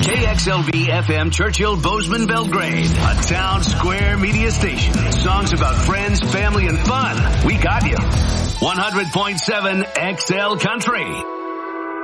KXLV FM Churchill Bozeman Belgrade, a town square media station. Songs about friends, family, and fun. We got you. 100.7 XL Country.